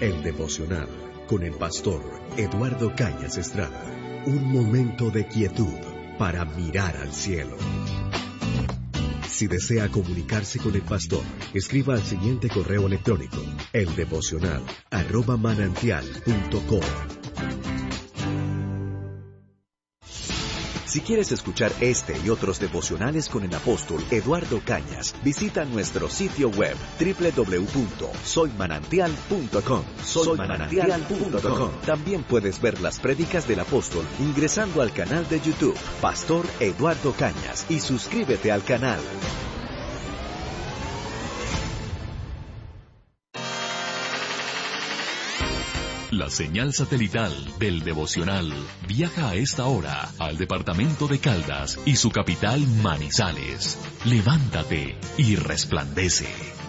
El devocional con el pastor Eduardo Cañas Estrada. Un momento de quietud para mirar al cielo. Si desea comunicarse con el pastor, escriba al siguiente correo electrónico: eldevocional@manantial.com. Si quieres escuchar este y otros devocionales con el apóstol Eduardo Cañas, visita nuestro sitio web www.soymanantial.com. Soymanantial.com. También puedes ver las prédicas del apóstol ingresando al canal de YouTube Pastor Eduardo Cañas y suscríbete al canal. La señal satelital del devocional viaja a esta hora al departamento de Caldas y su capital Manizales. Levántate y resplandece.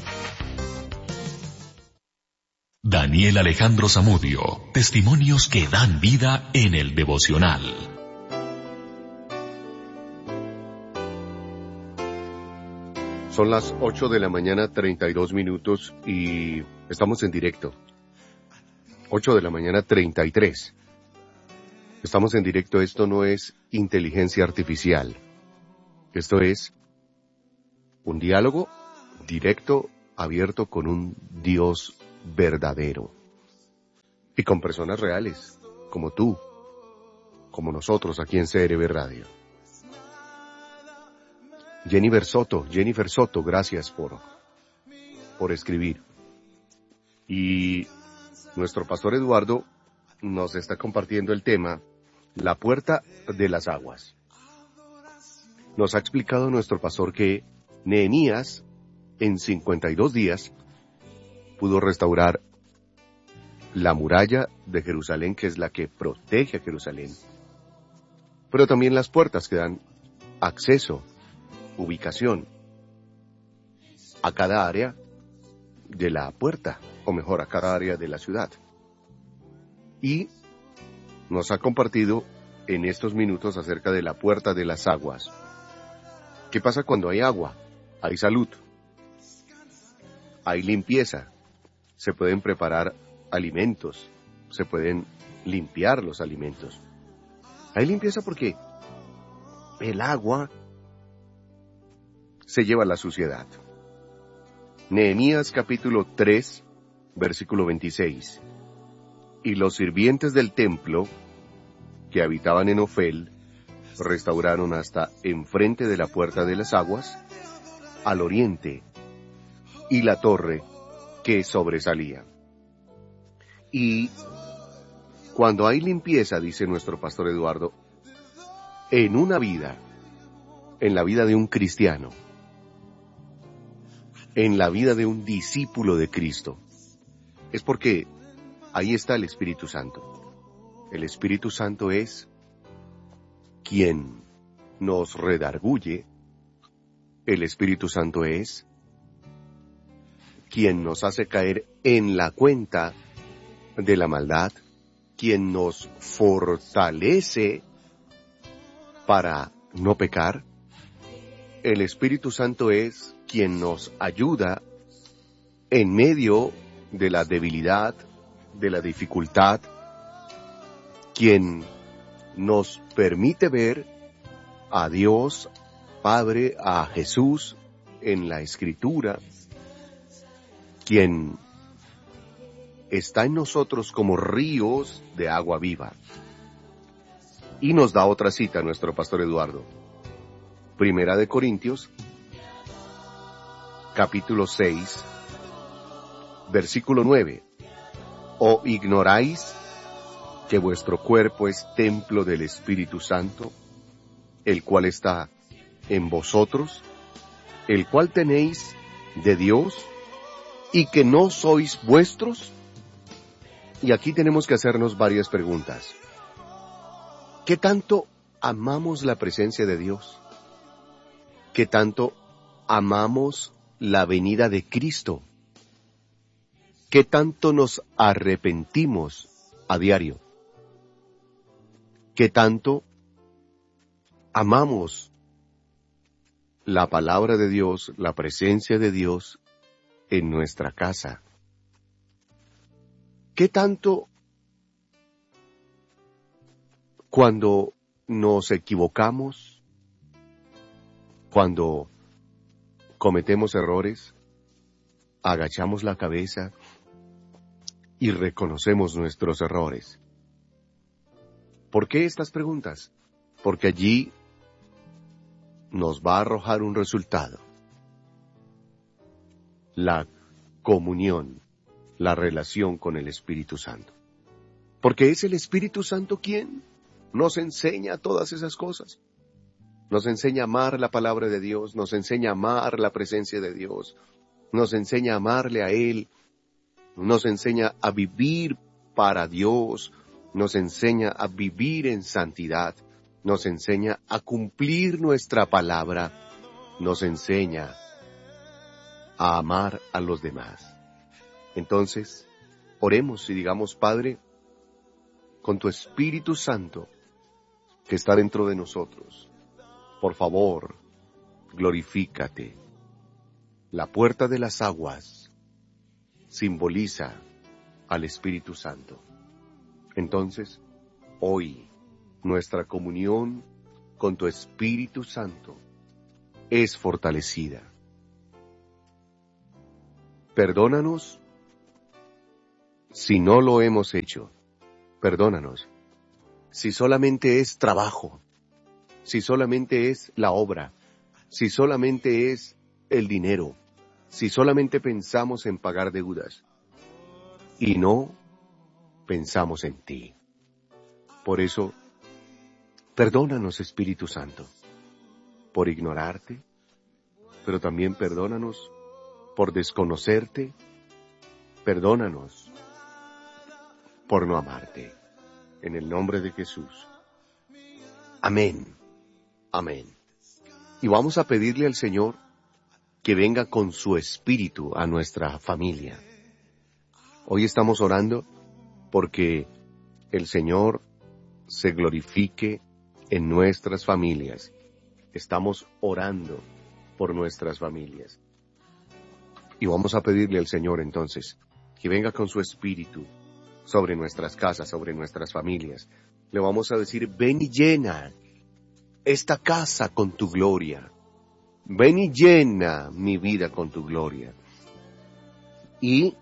Daniel Alejandro Zamudio, testimonios que dan vida en el devocional. Son las 8 de la mañana, 32 minutos y estamos en directo. 8 de la mañana, 33. Estamos en directo. Esto no es inteligencia artificial. Esto es un diálogo directo, abierto con un Dios verdadero. Y con personas reales, como tú, como nosotros aquí en CRB Radio. Jennifer Soto, gracias por escribir. Y nuestro pastor Eduardo nos está compartiendo el tema, la puerta de las aguas. Nos ha explicado nuestro pastor que Nehemías, en 52 días, pudo restaurar la muralla de Jerusalén, que es la que protege a Jerusalén, pero también las puertas que dan acceso, ubicación a cada área de la puerta, o mejor, a cada área de la ciudad. Y nos ha compartido en estos minutos acerca de la puerta de las aguas. ¿Qué pasa cuando hay agua? Hay salud, hay limpieza, se pueden preparar alimentos, se pueden limpiar los alimentos. Hay limpieza porque el agua se lleva la suciedad. Nehemías capítulo 3, versículo 26. Y los sirvientes del templo que habitaban en Ofel restauraron hasta enfrente de la puerta de las aguas, al oriente, y la torre que sobresalía. Y cuando hay limpieza, dice nuestro pastor Eduardo, en una vida, en la vida de un cristiano, en la vida de un discípulo de Cristo, es porque ahí está el Espíritu Santo. El Espíritu Santo es quien nos redarguye. El Espíritu Santo es quien nos hace caer en la cuenta de la maldad, quien nos fortalece para no pecar. El Espíritu Santo es quien nos ayuda en medio de la debilidad, de la dificultad, quien nos permite ver a Dios Padre, a Jesús en la Escritura, quien está en nosotros como ríos de agua viva. Y nos da otra cita nuestro pastor Eduardo. Primera de Corintios, capítulo 6, versículo 9. ¿O ignoráis que vuestro cuerpo es templo del Espíritu Santo, el cual está en vosotros, el cual tenéis de Dios, y que no sois vuestros? Y aquí tenemos que hacernos varias preguntas. ¿Qué tanto amamos la presencia de Dios? ¿Qué tanto amamos la venida de Cristo? ¿Qué tanto nos arrepentimos a diario? ¿Qué tanto amamos la palabra de Dios, la presencia de Dios en nuestra casa? ¿qué tanto cuando nos equivocamos, cuando cometemos errores, agachamos la cabeza y reconocemos nuestros errores? ¿Por qué estas preguntas? Porque allí nos va a arrojar un resultado. La comunión, la relación con el Espíritu Santo. Porque es el Espíritu Santo quien nos enseña todas esas cosas. Nos enseña a amar la palabra de Dios, nos enseña a amar la presencia de Dios, nos enseña a amarle a Él, nos enseña a vivir para Dios, nos enseña a vivir en santidad, nos enseña a cumplir nuestra palabra, nos enseña a amar a los demás. Entonces, oremos y digamos: Padre, con tu Espíritu Santo que está dentro de nosotros, por favor, glorifícate. La puerta de las aguas simboliza al Espíritu Santo. Entonces, hoy, nuestra comunión con tu Espíritu Santo es fortalecida. Perdónanos si no lo hemos hecho. Perdónanos si solamente es trabajo, si solamente es la obra, si solamente es el dinero, si solamente pensamos en pagar deudas y no pensamos en ti. Por eso, perdónanos, Espíritu Santo, por ignorarte, pero también perdónanos por desconocerte, perdónanos por no amarte. En el nombre de Jesús. Amén. Amén. Y vamos a pedirle al Señor que venga con su Espíritu a nuestra familia. Hoy estamos orando porque el Señor se glorifique en nuestras familias. Estamos orando por nuestras familias. Y vamos a pedirle al Señor entonces que venga con su Espíritu sobre nuestras casas, sobre nuestras familias. Le vamos a decir: ven y llena esta casa con tu gloria. Ven y llena mi vida con tu gloria. Y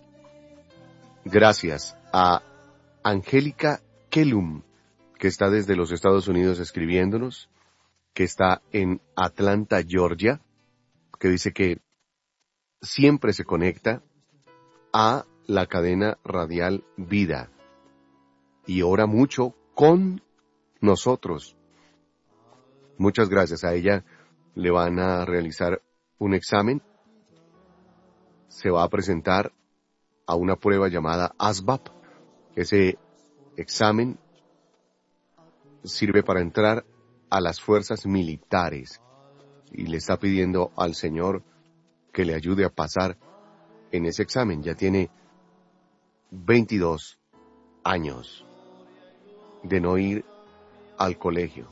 gracias a Angélica Kellum, que está desde los Estados Unidos escribiéndonos, que está en Atlanta, Georgia, que dice que siempre se conecta a la cadena radial Vida y ora mucho con nosotros. Muchas gracias. A ella le van a realizar un examen. Se va a presentar a una prueba llamada ASVAB. Ese examen sirve para entrar a las fuerzas militares y le está pidiendo al Señor que le ayude a pasar en ese examen. Ya tiene 22 años de no ir al colegio,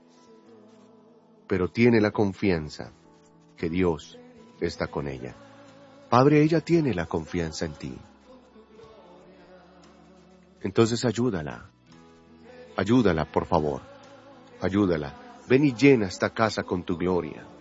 pero tiene la confianza que Dios está con ella. Padre, ella tiene la confianza en ti. Entonces ayúdala, por favor, ayúdala. Ven y llena esta casa con tu gloria.